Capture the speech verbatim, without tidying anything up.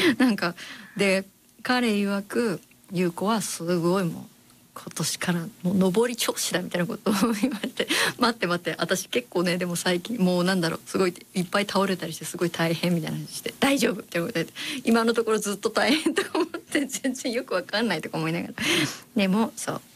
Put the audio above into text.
なんかで彼曰く優子はすごいもう今年からもう上り調子だみたいなことを言われて待って待って私結構ねでも最近もうなんだろうすごいいっぱい倒れたりしてすごい大変みたいな話して大丈夫って思って今のところずっと大変とか思って全然よくわかんないとか思いながらでもそう